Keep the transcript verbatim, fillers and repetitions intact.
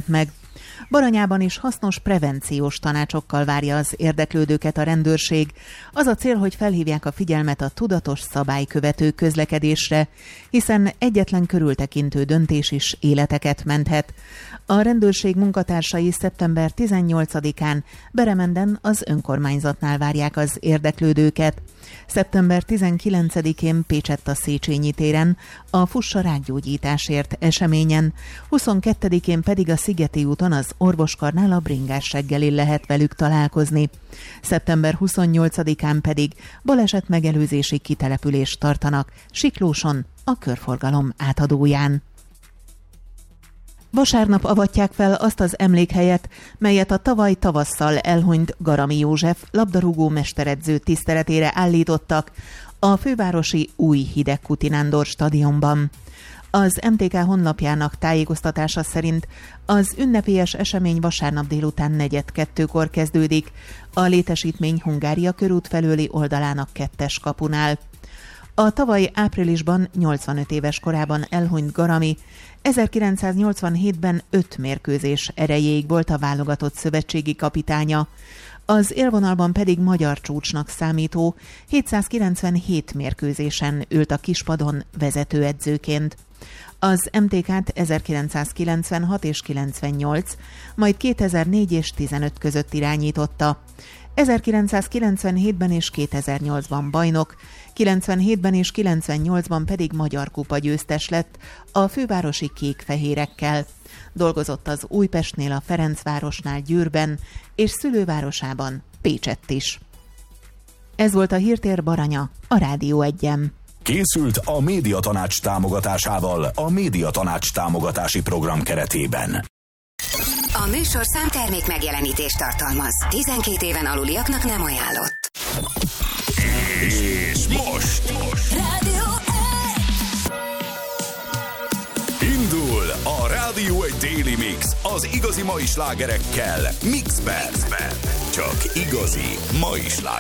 jelent meg. Baranyában is hasznos prevenciós tanácsokkal várja az érdeklődőket a rendőrség. Az a cél, hogy felhívják a figyelmet a tudatos szabálykövető közlekedésre, hiszen egyetlen körültekintő döntés is életeket menthet. A rendőrség munkatársai szeptember tizennyolcadikán Beremenden az önkormányzatnál várják az érdeklődőket. szeptember tizenkilencedikén Pécsett a Széchenyi téren a Fuss a rákgyógyításért eseményen, huszonkettedikén pedig a Szigeti úton az orvoskarnál a bringás reggelin lehet velük találkozni. szeptember huszonnyolcadikán pedig baleset megelőzési kitelepülést tartanak Siklóson, a körforgalom átadóján. Vasárnap avatják fel azt az emlékhelyet, melyet a tavaly tavasszal elhunyt Garami József labdarúgó mesteredző tiszteletére állítottak a fővárosi új Hidegkúti Nándor stadionban. Az em té ká honlapjának tájékoztatása szerint az ünnepélyes esemény vasárnap délután negyed kettőkor kezdődik, a létesítmény Hungária körút felőli oldalának kettes kapunál. A tavaly áprilisban nyolcvanöt éves korában elhunyt Garami ezerkilencszáznyolcvanhétben öt mérkőzés erejéig volt a válogatott szövetségi kapitánya, az élvonalban pedig magyar csúcsnak számító hétszázkilencvenhét mérkőzésen ült a kispadon vezetőedzőként. Az em té ká-t ezerkilencszázkilencvenhat és kilencvennyolc, majd kétezer-négy és tizenöt között irányította. ezerkilencszázkilencvenhétben és kétezer-nyolcban bajnok, kilencvenhétben és kilencvennyolcban pedig magyar kupa győztes lett a fővárosi kék-fehérekkel. Dolgozott az Újpestnél, a Ferencvárosnál Győrben és szülővárosában Pécsett is. Ez volt a Hírtér Baranya, a Rádió Egyen. Készült a Médiatanács támogatásával a Médiatanács támogatási program keretében. A műsorszám termék megjelenítést tartalmaz. tizenkét éven aluliaknak nem ajánlott. És most, most. Rádió Indul a Rádió egy Daily Mix az igazi mai slágerekkel Mixben. Csak igazi mai slágerek.